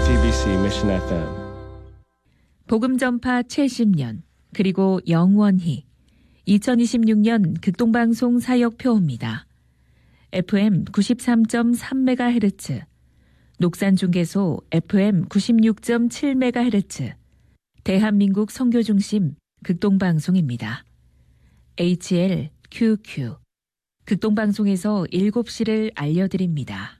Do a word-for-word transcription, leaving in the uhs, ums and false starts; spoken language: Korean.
씨비씨 Mission 에프엠. 복음 전파 칠십 년 그리고 영원히 이천이십육 년 극동방송 사역표입니다. 에프엠 구십삼 점 삼 메가헤르츠, 녹산중계소 에프엠 구십육 점 칠 메가헤르츠, 대한민국 선교중심 극동방송입니다. 에이치엘큐큐 극동방송에서 일곱 시를 알려드립니다.